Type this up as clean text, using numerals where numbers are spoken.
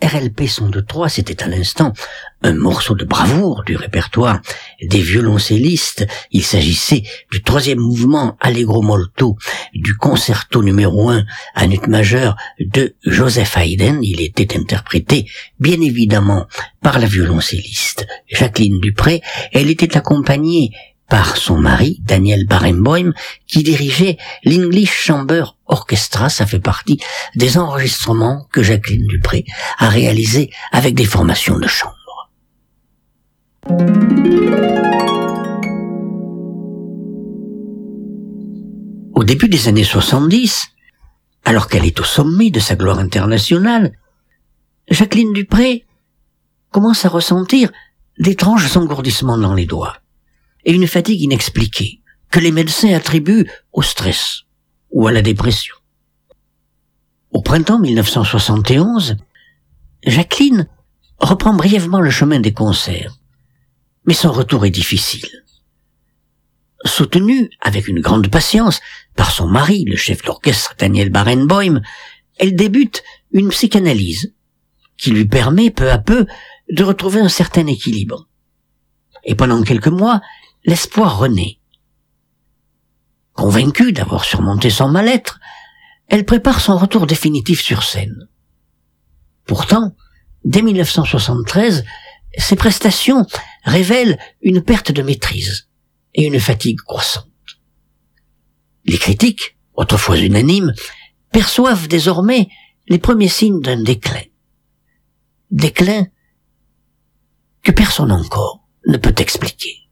RLP 102.3, c'était à l'instant un morceau de bravoure du répertoire des violoncellistes. Il s'agissait du 3e mouvement Allegro molto du concerto numéro 1 à nut majeur de Joseph Haydn. Il était interprété, bien évidemment, par la violoncelliste Jacqueline Dupré. Elle était accompagnée par son mari, Daniel Barenboim, qui dirigeait l'English Chamber Orchestra. Ça fait partie des enregistrements que Jacqueline Dupré a réalisés avec des formations de chambre. Au début des années 70, alors qu'elle est au sommet de sa gloire internationale, Jacqueline Dupré commence à ressentir d'étranges engourdissements dans les doigts et une fatigue inexpliquée que les médecins attribuent au stress ou à la dépression. Au printemps 1971, Jacqueline reprend brièvement le chemin des concerts, mais son retour est difficile. Soutenue avec une grande patience par son mari, le chef d'orchestre Daniel Barenboim, elle débute une psychanalyse qui lui permet peu à peu de retrouver un certain équilibre. Et pendant quelques mois, l'espoir renaît. Convaincue d'avoir surmonté son mal-être, elle prépare son retour définitif sur scène. Pourtant, dès 1973, ses prestations révèlent une perte de maîtrise et une fatigue croissante. Les critiques, autrefois unanimes, perçoivent désormais les premiers signes d'un déclin. Déclin que personne encore ne peut expliquer.